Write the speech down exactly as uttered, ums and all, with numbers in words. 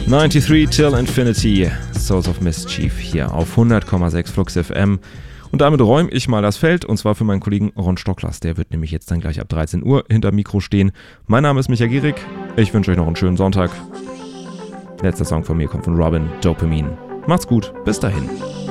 dreiundneunzig Till Infinity, Souls of Mischief hier auf hundert Komma sechs Flux F M. Und damit räume ich mal das Feld, und zwar für meinen Kollegen Ron Stocklers. Der wird nämlich jetzt dann gleich ab dreizehn Uhr hinter Mikro stehen. Mein Name ist Michael Gierig. Ich wünsche euch noch einen schönen Sonntag. Letzter Song von mir kommt von Robin, Dopamine. Macht's gut, bis dahin.